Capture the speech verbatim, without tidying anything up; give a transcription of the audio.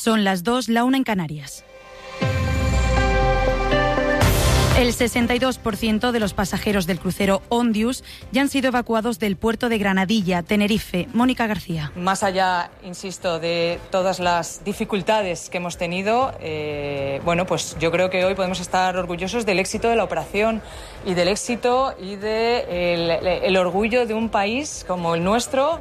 Son las dos, la una en Canarias. El sesenta y dos por ciento de los pasajeros del crucero Ondius ya han sido evacuados del puerto de Granadilla, Tenerife. Mónica García. Más allá, insisto, de todas las dificultades que hemos tenido, eh, bueno, pues yo creo que hoy podemos estar orgullosos del éxito de la operación y del éxito y del de el, el orgullo de un país como el nuestro,